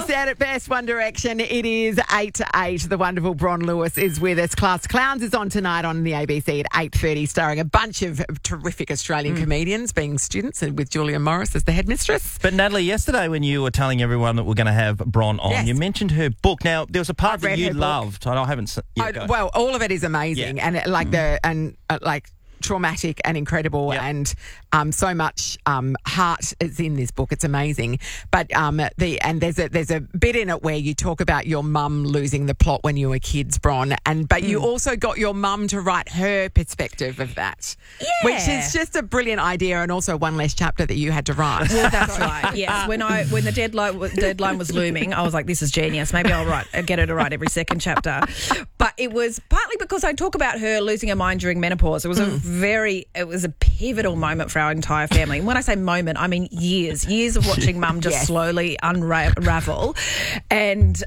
said it best, One Direction. It is 8 to 8. The wonderful Bron Lewis is with us. Class Clowns is on tonight on the ABC at 8:30, starring a bunch of terrific Australian comedians being students and with Julia Morris as the headmistress. But Natalie, yesterday when you were telling everyone that we're going to have Bron on, you mentioned her book. Now, there was a part that you loved. I haven't seen well, all of it is amazing and traumatic and incredible and so much heart is in this book. It's amazing. But there's a bit in it where you talk about your mum losing the plot when you were kids, Bron, but you also got your mum to write her perspective of that. Yeah. Which is just a brilliant idea, and also one less chapter that you had to write. Well, that's right. Yes. When the deadline was looming, I was like, this is genius. Maybe I'll get her to write every second chapter. But it was partly because I talk about her losing her mind during menopause. It was it was a pivotal moment for our entire family. And when I say moment, I mean years of watching Mum just slowly unravel. And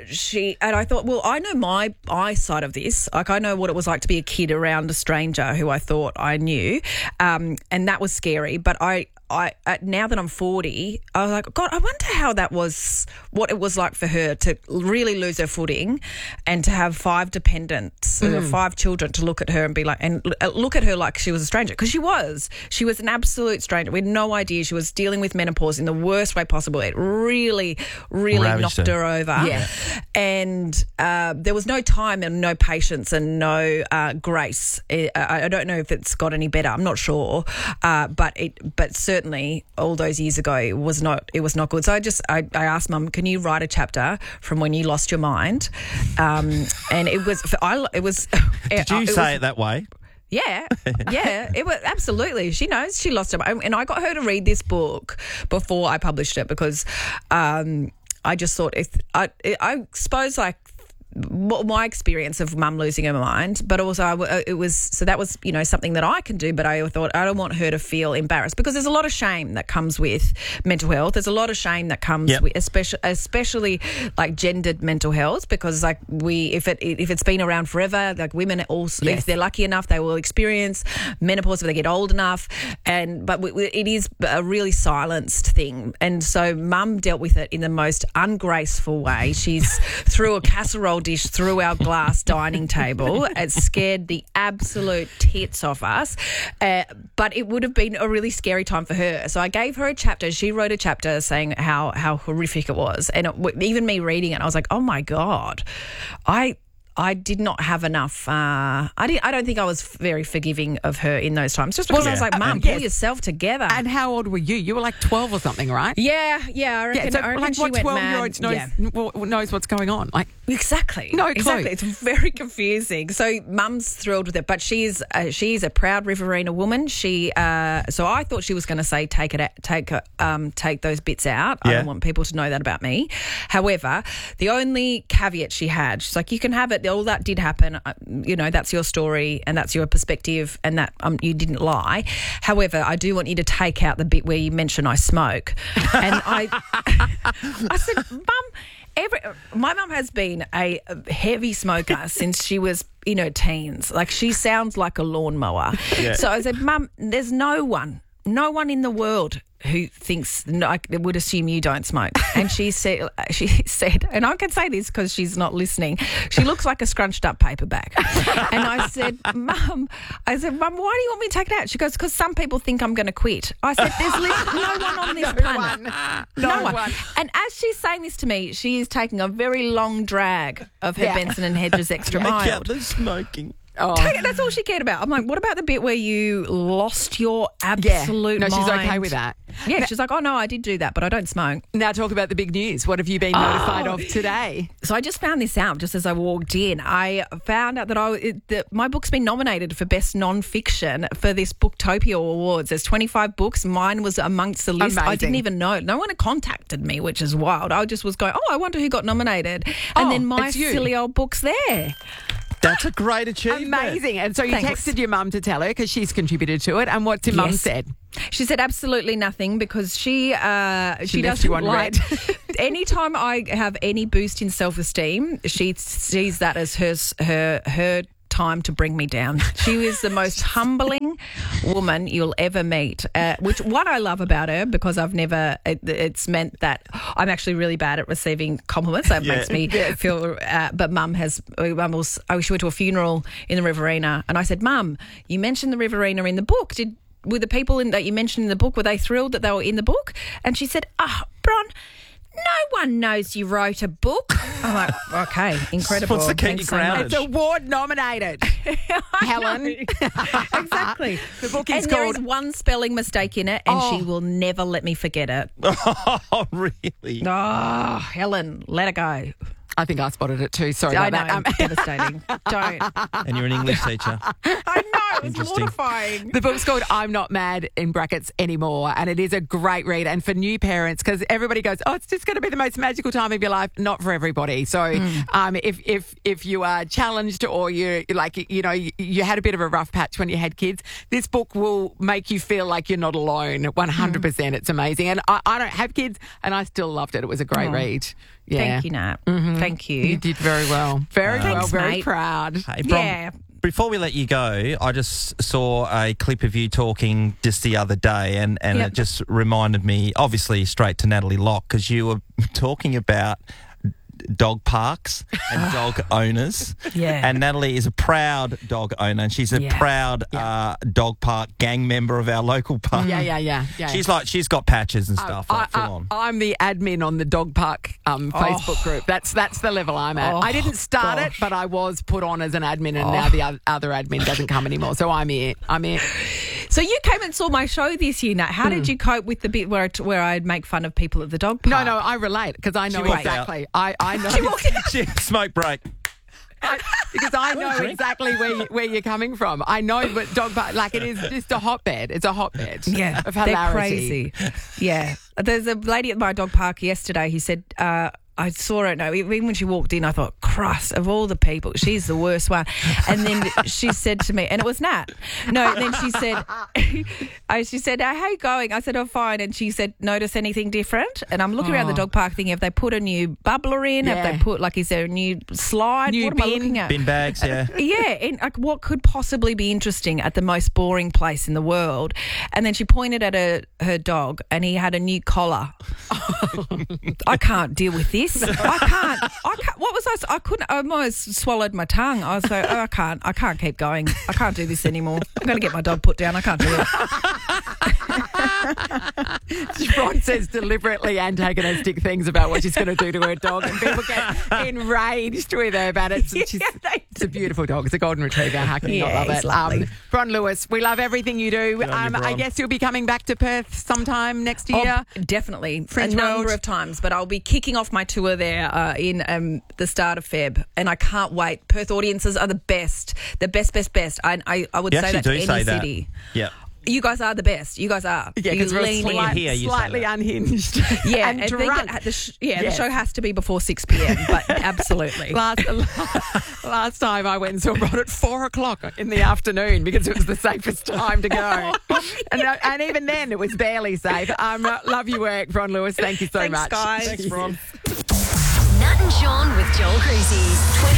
I thought, well, I know my side of this. Like, I know what it was like to be a kid around a stranger who I thought I knew, and that was scary. But I now that I'm 40, I was like, God, I wonder how that was, what it was like for her to really lose her footing and to have 5 dependents, 5 children to look at her and be like, and look at her like she was a stranger. Because she was an absolute stranger. We had no idea. She was dealing with menopause in the worst way possible. It really, really knocked her over. Yeah. And there was no time and no patience and no grace. I don't know if it's got any better. I'm not sure. But certainly all those years ago it was not good. So I asked Mum, can you write a chapter from when you lost your mind? And it was Did you say it that way? Yeah, it was absolutely. She knows she lost her mind, and I got her to read this book before I published it because I just thought I suppose like my experience of Mum losing her mind, but also that was something that I can do. But I thought I don't want her to feel embarrassed because there's a lot of shame that comes with mental health. There's a lot of shame that comes with especially like gendered mental health, because like if it's been around forever, like women also if they're lucky enough they will experience menopause if they get old enough, but it is a really silenced thing. And so Mum dealt with it in the most ungraceful way. She's threw a casserole dish through our glass dining table. It scared the absolute tits off us, but it would have been a really scary time for her. So I gave her a chapter. She wrote a chapter saying how horrific it was, and even me reading it, I was like, oh my God, I did not have enough. I don't think I was very forgiving of her in those times. Just because I was like, Mum, pull yourself together. And how old were you? You were like 12 or something, right? Yeah. I reckon, so I reckon like she what went 12-year-old knows what's going on? Like exactly. No clue. Exactly. It's very confusing. So Mum's thrilled with it, but she's a proud Riverina woman. So I thought she was going to say take those bits out. I don't want people to know that about me. However, the only caveat she had, she's like, you can have it. All that did happen. That's your story and that's your perspective, and that you didn't lie. However, I do want you to take out the bit where you mention I smoke. And I said, Mum, my mum has been a heavy smoker since she was in her teens. Like, she sounds like a lawnmower. Yeah. So I said, Mum, there's no one in the world who thinks would assume you don't smoke. And she said, and I can say this because she's not listening, she looks like a scrunched up paperback. And I said, Mum, why do you want me to take it out? She goes, because some people think I'm going to quit. I said, there's no one on this planet. No one. And as she's saying this to me, she is taking a very long drag of her Benson and Hedges Extra Mild. The smoking. Oh. That's all she cared about. I'm like, what about the bit where you lost your absolute mind? No, she's okay with that. Yeah, she's like, oh, no, I did do that, but I don't smoke. Now talk about the big news. What have you been notified of today? So I just found this out just as I walked in. I found out that my book's been nominated for Best Non-Fiction for this Booktopia Awards. There's 25 books. Mine was amongst the list. Amazing. I didn't even know. No one had contacted me, which is wild. I just was going, I wonder who got nominated. And then my silly old book's there. That's a great achievement. Amazing. And so you texted your mum to tell her because she's contributed to it. And what's your mum said? She said absolutely nothing because she doesn't like anytime I have any boost in self-esteem, she sees that as her time to bring me down. She was the most humbling woman you'll ever meet, which what I love about her, because I've never, it's meant that I'm actually really bad at receiving compliments. That makes me feel, but she went to a funeral in the Riverina, and I said, Mum, you mentioned the Riverina in the book. Were the people that you mentioned in the book, were they thrilled that they were in the book? And she said, Bron, no one knows you wrote a book. I'm like, okay, incredible. What's the key to grounded? It's award nominated. Helen. Exactly. The book is and called... there is one spelling mistake in it, and she will never let me forget it. Oh, really? Oh, Helen, let it go. I think I spotted it too. Sorry I about know, that. devastating. Don't. And you're an English teacher. I know, it's Interesting. mortifying. The book's called I'm Not Mad, in brackets, anymore, and it is a great read. And for new parents, because everybody goes, it's just going to be the most magical time of your life. Not for everybody. So if you are challenged or you had a bit of a rough patch when you had kids, this book will make you feel like you're not alone. 100%. It's amazing. And I don't have kids, and I still loved it. It was a great read. Yeah. Thank you, Nat. Thank you. You did very well. Very Thanks, very mate. proud. Hey, Bron, Yeah. Before we let you go, I just saw a clip of you talking just the other day, and it just reminded me, obviously, straight to Natalie Locke, because you were talking about dog parks and dog owners. Yeah. And Natalie is a proud dog owner, and she's a proud dog park gang member of our local park. Yeah. She's got patches and stuff. Full on. I'm the admin on the dog park Facebook group. That's the level I'm at. I didn't start it, but I was put on as an admin, and now the other admin doesn't come anymore. So I'm here. So you came and saw my show this year, Nat. How did you cope with the bit where I'd make fun of people at the dog park? No, I relate because I know exactly. I know. Smoke break. Because I know exactly where you're coming from. I know, but dog park, like, it is just a hotbed. It's a hotbed. Yeah, of hilarity. they're crazy. Yeah, there's a lady at my dog park yesterday who said. I saw her. No, even when she walked in, I thought, Christ, of all the people, she's the worst one. And then she said to me, and it was Nat. No, and then she said, how you going? I said, oh, fine. And she said, notice anything different? And I'm looking around the dog park thinking, have they put a new bubbler in? Yeah. Have they put, is there a new slide? New what bin? am I looking at? Bin bags, yeah. Yeah, and what could possibly be interesting at the most boring place in the world? And then she pointed at her dog, and he had a new collar. I can't deal with this. I can't. What was I couldn't. I almost swallowed my tongue. I was like, I can't keep going. I can't do this anymore. I'm going to get my dog put down. I can't do it. Bron says deliberately antagonistic things about what she's going to do to her dog, and people get enraged with her about it. It's a beautiful dog. It's a golden retriever. How can you not love it? Lovely. Bron Lewis, we love everything you do. I guess you'll be coming back to Perth sometime next year. Oh, definitely. Fringe a number World. of times, but I'll be kicking off my tour there in the start of Feb, and I can't wait. Perth audiences are the best. The best. I would You say that actually to do any say city. that. Yeah. You guys are the best. You guys are. Yeah, because we're lean in. hear you say slightly that. unhinged. Yeah, and I think drunk. the show has to be before 6 p.m. But absolutely. Last time I went and saw Bron at 4:00 in the afternoon because it was the safest time to go. And even then, it was barely safe. Love your work, Bron Lewis. Thank you so Thanks, much. guys. Thanks, Bron. Nat and Sean with Joel Creasy.